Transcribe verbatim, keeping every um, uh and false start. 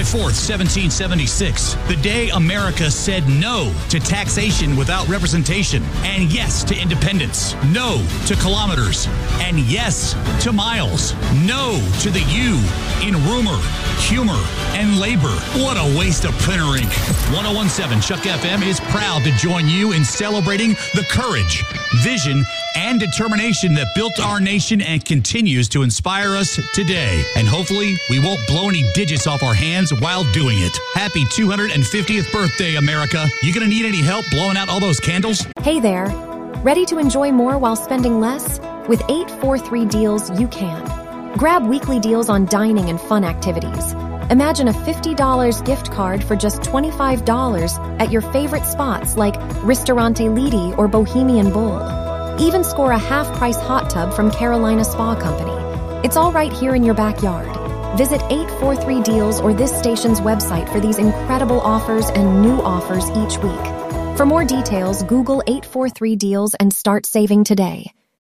fourth, seventeen seventy-six, the day America said no to taxation without representation, and yes to independence, no to kilometers, and yes to miles, no to the U in rumor, humor, and labor. What a waste of printer ink. ten seventeen Chuck F M is proud to join you in celebrating the courage, vision, and determination that built our nation and continues to inspire us today. And hopefully, we won't blow any digits off our hands while doing it. Happy two hundred fiftieth birthday, America. You gonna need any help blowing out all those candles? Hey there. Ready to enjoy more while spending less? With eight forty-three deals, you can. Grab weekly deals on dining and fun activities. Imagine a fifty dollars gift card for just twenty-five dollars at your favorite spots like Ristorante Lidi or Bohemian Bull. Even score a half-price hot tub from Carolina Spa Company. It's all right here in your backyard. Visit eight forty-three deals or this station's website for these incredible offers and new offers each week. For more details, Google eight forty-three deals and start saving today.